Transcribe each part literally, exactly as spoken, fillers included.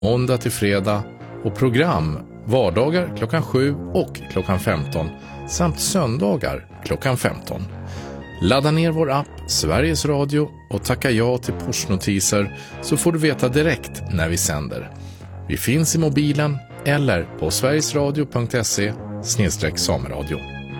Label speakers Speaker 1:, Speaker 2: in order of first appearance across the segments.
Speaker 1: måndag till fredag och program vardagar klockan sju och klockan femton samt söndagar klockan femton. Ladda ner vår app Sveriges Radio och tacka ja till pushnotiser så får du veta direkt när vi sänder. Vi finns i mobilen eller på sverigesradio punkt se slash sameradio.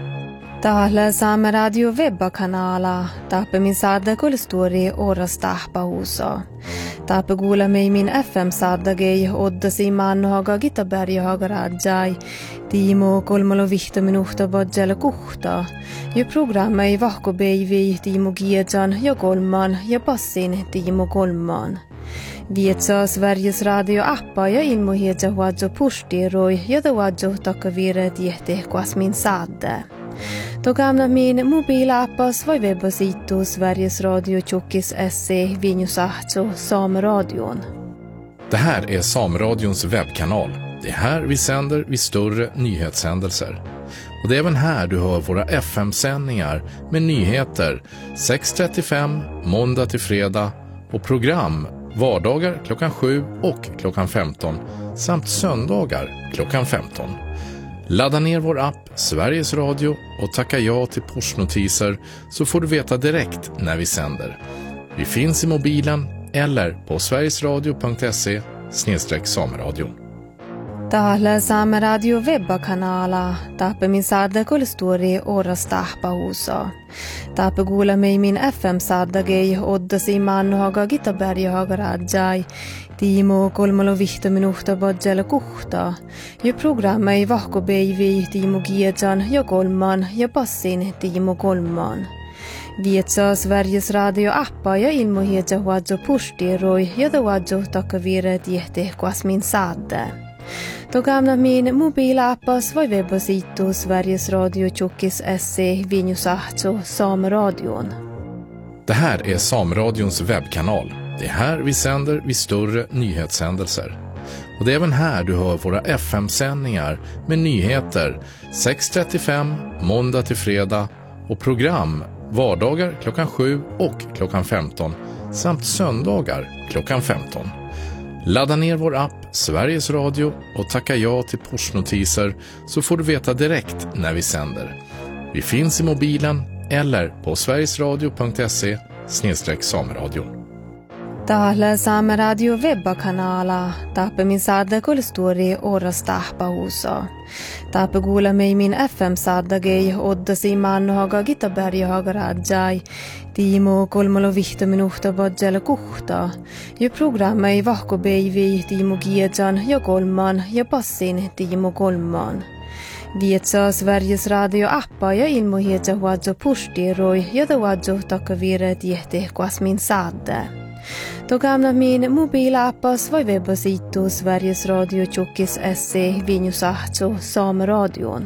Speaker 2: Täällä Saamen Radio webbakanala taapemmin saada kulttuuri orasta pausa. Taape kuulemme min F M-saadagei oddasi maannohaga Gitaberjahaga rajai. Tiimo kolmalo vihto minuhta bodjala kuhta. Ja programma ei vahko beivi Tiimo Giedjan ja kolman ja passin Tiimo kolman. Vietsaa Sveriges Radio-appa ja ilmohiedja huadjo pustiroi ja huadjo takavire tiehte kuasmin saade. Togamna min mobilappas voi webbasitu Sveriges Radio Tjockis se vinjusahto Sameradion.
Speaker 1: Det här är Sameradions webbkanal. Det är här vi sänder vid större nyhetshändelser. Och det är även här du hör våra F M-sändningar med nyheter sex trettiofem måndag till fredag och program vardagar klockan sju och klockan femton samt söndagar klockan femton. Ladda ner vår app Sveriges Radio och tacka ja till pushnotiser så får du veta direkt när vi sänder. Vi finns i mobilen eller på sverigesradio punkt se slash sameradio.
Speaker 2: Täällä Saamen Radio webbakanala taapemmin saada kulttuuri orasta pausa. Taape kuulemme min F M-saadagei oddasi maannohaga Gitaberjahaga rajai. Tiimo kolmalo vihto minuhta bodjala kuhta. Ja programma ei vahko beivi Tiimo Giedjan ja kolman ja passin Tiimo kolman. Vietsaa Sveriges Radio-appa ja ilmohiedja huadjo pustiroi ja huadjo takavire tiehte kuasmin saade. Togamna min mobilappas voi webbasitu Sveriges Radio Tjockis se vinjusahto Sameradion.
Speaker 1: Det här är Sameradions webbkanal. Det är här vi sänder vid större nyhetshändelser. Och det är även här du hör våra F M-sändningar med nyheter sex trettiofem måndag till fredag och program vardagar klockan sju och klockan femton samt söndagar klockan femton. Ladda ner vår app Sveriges Radio och tacka ja till pushnotiser så får du veta direkt när vi sänder. Vi finns i mobilen eller på sverigesradio punkt se slash sameradio.
Speaker 2: Täällä Saamen Radio webbakanala taapemmin saada kulttuuri orasta pausa. Taape kuulemme min F M-saadagei oddasi maannohaga Gitaberjahaga rajai. Tiimo kolmalo vihto minuhta bodjala kuhta. Ja programma ei vahko beivi Tiimo Giedjan ja kolman ja passin Tiimo kolman. Vietsaa Sveriges Radio-appa ja ilmohiedja huadjo pustiroi ja huadjo takavire tiehte kuasmin saade. Togamna min mobilappas voi webbasitu Sveriges Radio Tjockis se vinjusahto Sameradion.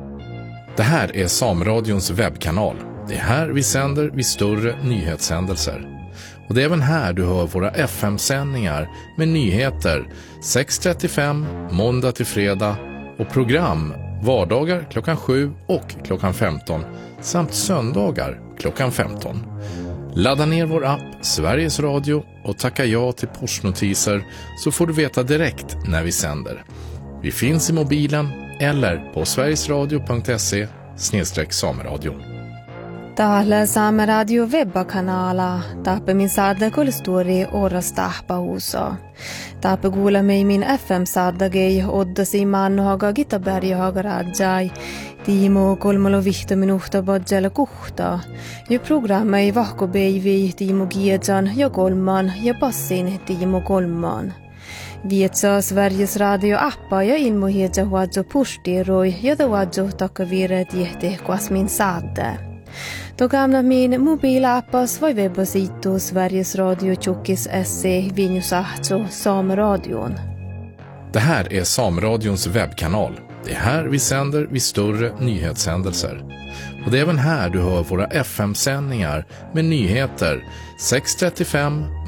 Speaker 1: Det här är Sameradions webbkanal. Det är här vi sänder vid större nyhetshändelser. Och det är även här du hör våra F M-sändningar med nyheter sex trettiofem måndag till fredag och program vardagar klockan sju och klockan femton samt söndagar klockan femton. Ladda ner vår app Sveriges Radio och tacka ja till pushnotiser så får du veta direkt när vi sänder. Vi finns i mobilen eller på sverigesradio punkt se slash sameradio.
Speaker 2: Täällä Saamen Radio webbakanala taapemmin saada kulttuuri orasta pausa. Taape kuulemme min F M-saadagei oddasi maannohaga Gitaberjahaga rajai. Tiimo kolmalo vihto minuhta bodjala kuhta. Ja programma ei vahko beivi Tiimo Giedjan ja kolman ja passin Tiimo kolman. Vietsaa Sveriges Radio-appa ja ilmohiedja huadjo pustiroi ja huadjo takavire tiehte kuasmin saade. Togamna min mobilappas voi webbasitu Sveriges Radio Tjockis se vinjusahto Sameradion.
Speaker 1: Det här är Sameradions webbkanal. Det är här vi sänder vid större nyhetshändelser. Och det är även här du hör våra F M-sändningar med nyheter sex trettiofem